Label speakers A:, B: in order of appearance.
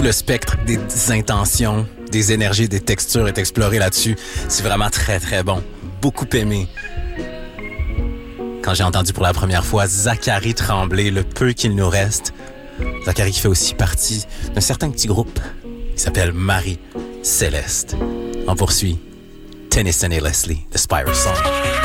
A: le spectre des intentions, des énergies, des textures est exploré là-dessus. C'est vraiment très, très bon. Beaucoup aimé. Quand j'ai entendu pour la première fois Zachary Tremblay, le peu qu'il nous reste. Zachary qui fait aussi partie d'un certain petit groupe qui s'appelle Marie Céleste. On poursuit Tennyson et Leslie, The Spiral Song.